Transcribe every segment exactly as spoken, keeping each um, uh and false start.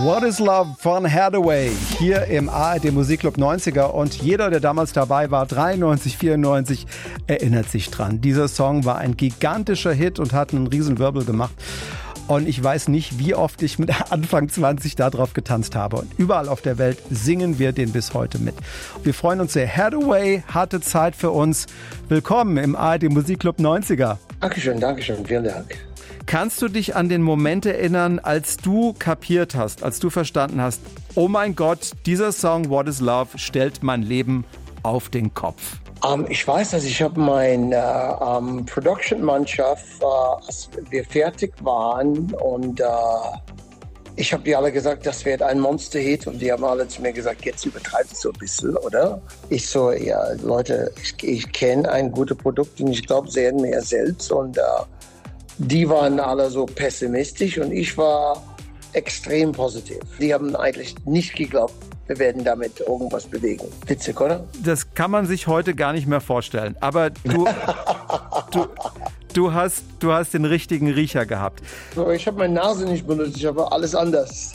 What is Love von Hathaway hier im A R D Musikclub neunziger und jeder, der damals dabei war, dreiundneunzig, vierundneunzig, erinnert sich dran. Dieser Song war ein gigantischer Hit und hat einen riesen Wirbel gemacht. Und ich weiß nicht, wie oft ich mit Anfang zwanzig darauf getanzt habe. Und überall auf der Welt singen wir den bis heute mit. Wir freuen uns sehr. Hathaway hatte Zeit für uns. Willkommen im A R D Musikclub neunziger. Dankeschön, Dankeschön, vielen Dank. Kannst du dich an den Moment erinnern, als du kapiert hast, als du verstanden hast, oh mein Gott, dieser Song What is Love stellt mein Leben auf den Kopf? Um, ich weiß, dass ich habe meine uh, um, Production-Mannschaft, uh, als wir fertig waren und uh, ich habe die alle gesagt, das wird ein Monster-Hit und die haben alle zu mir gesagt, jetzt übertreibst du so ein bisschen, oder? Ich so, ja Leute, ich, ich kenne ein gutes Produkt und ich glaube sehr an mir selbst und uh, die waren alle so pessimistisch und ich war extrem positiv. Die haben eigentlich nicht geglaubt, wir werden damit irgendwas bewegen. Witzig, oder? Das kann man sich heute gar nicht mehr vorstellen. Aber du, du, du, hast, du hast den richtigen Riecher gehabt. Ich habe meine Nase nicht benutzt, ich habe alles anders.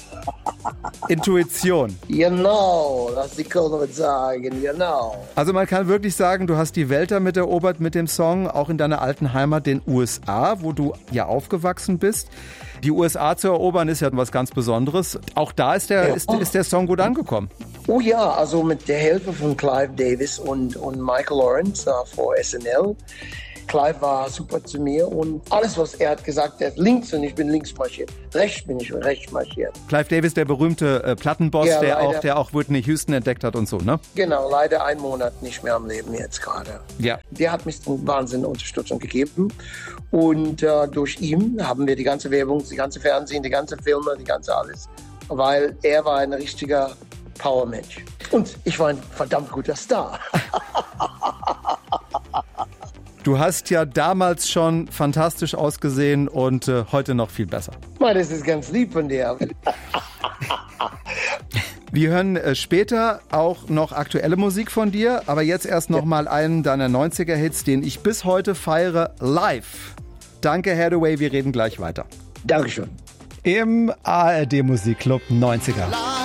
Intuition. Genau, das die Kölner mit sagen, genau. Also man kann wirklich sagen, du hast die Welt damit erobert mit dem Song, auch in deiner alten Heimat, den U S A, wo du ja aufgewachsen bist. Die U S A zu erobern ist ja was ganz Besonderes. Auch da ist der, ja. ist, ist der Song gut angekommen. Oh ja, also mit der Hilfe von Clive Davis und, und Michael Lawrence uh, für S N L. Clive war super zu mir und alles, was er hat gesagt, er ist links und ich bin links marschiert. Rechts bin ich rechts marschiert. Clive Davis, der berühmte äh, Plattenboss, ja, der, auch, der auch Whitney Houston entdeckt hat und so, ne? Genau, leider einen Monat nicht mehr am Leben jetzt gerade. Ja. Der hat mir eine Wahnsinn Unterstützung gegeben und äh, durch ihn haben wir die ganze Werbung, die ganze Fernsehen, die ganze Filme, die ganze alles, weil er war ein richtiger Powermensch. Und ich war ein verdammt guter Star. Du hast ja damals schon fantastisch ausgesehen und äh, heute noch viel besser. Das ist ganz lieb von dir. Wir hören äh, später auch noch aktuelle Musik von dir, aber jetzt erst noch mal einen deiner neunziger-Hits, den ich bis heute feiere, live. Danke, Hathaway, wir reden gleich weiter. Dankeschön. Im A R D Musikclub neunziger.